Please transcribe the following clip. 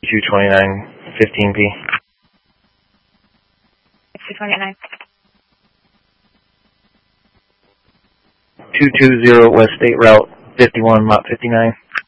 22915P. 229. 220 West State Route 51, Lot 59.